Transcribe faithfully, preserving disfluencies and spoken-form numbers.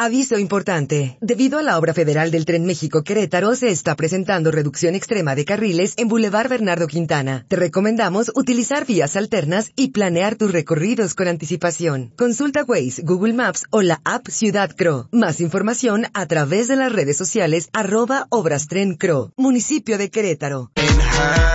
Aviso importante. Debido a la obra federal del Tren México-Querétaro, se está presentando reducción extrema de carriles en Boulevard Bernardo Quintana. Te recomendamos utilizar vías alternas y planear tus recorridos con anticipación. Consulta Waze, Google Maps o la app Ciudad Cro. Más información a través de las redes sociales arroba Obras Tren Cro. Municipio de Querétaro.